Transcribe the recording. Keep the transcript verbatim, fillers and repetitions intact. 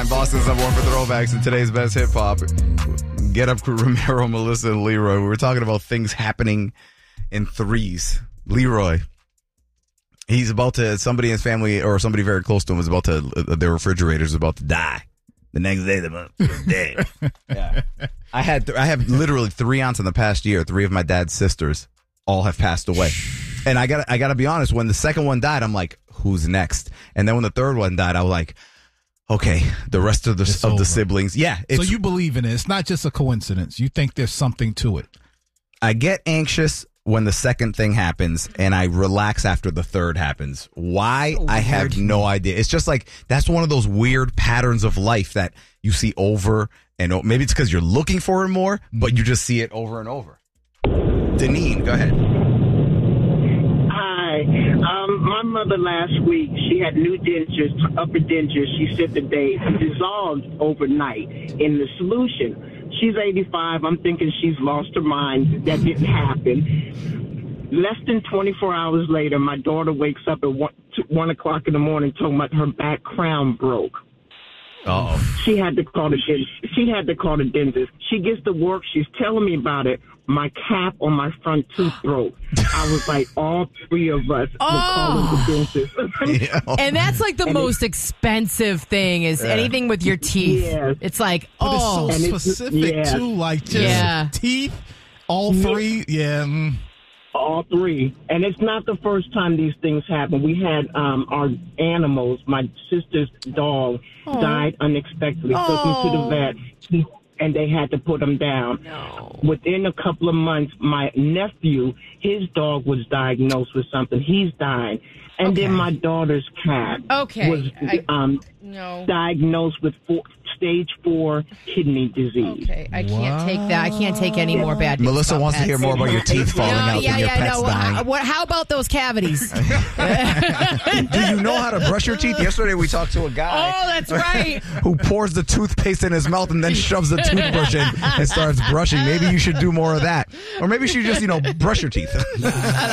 nine, Boston's number one for throwbacks and today's best hip hop. Get up, Romero, Melissa, and Leroy. We were talking about things happening in threes. Leroy, he's about to, somebody in his family or somebody very close to him is about to, uh, their refrigerator is about to die. The next day, the motherfucker's dead. Yeah. I had, th- I have literally three aunts in the past year. Three of my dad's sisters all have passed away. And I got I got to be honest, when the second one died, I'm like, who's next? And then when the third one died, I was like, okay, the rest of the It's of over. the siblings. Yeah. So you believe in it. It's not just a coincidence. You think there's something to it. I get anxious when the second thing happens, and I relax after the third happens. Why? I have no idea. It's just like, that's one of those weird patterns of life that you see over and over. Maybe it's because you're looking for it more, but you just see it over and over. Deneen, go ahead. Hi. Um, my mother last week, she had new dentures, upper dentures. She said that they dissolved overnight in the solution. She's eighty-five. I'm thinking she's lost her mind. That didn't happen. Less than twenty-four hours later, my daughter wakes up at one, one o'clock in the morning talking about her back crown broke. Uh-oh. She had to call the dentist. She had to call the dentist. She gets to work. She's telling me about it. My cap on my front tooth broke. I was like, all three of us Oh. were calling the dentist. Yeah. And that's like the And most expensive thing is anything with your teeth. Yes. It's like, But oh, it's so And it's- specific, yeah. too. Like, just Yeah. teeth, all three. Yeah. Mm. All three. And it's not the first time these things happen. We had um, our animals, my sister's dog died unexpectedly. Took him to the vet, he, and they had to put him down. no. Within a couple of months, my nephew, his dog was diagnosed with something. He's dying. And Okay. then my daughter's cat Okay. was I- um, No. diagnosed with four, stage four kidney disease. Okay, I can't take that. I can't take any more bad news. Melissa about wants to pets. hear more about your teeth falling No, out yeah, than your yeah, pets no. dying. How, what, how about those cavities? Do you know how to brush your teeth? Yesterday we talked to a guy Oh, that's right. who pours the toothpaste in his mouth and then shoves the toothbrush in and starts brushing. Maybe you should do more of that. Or maybe you should just, you know, brush your teeth.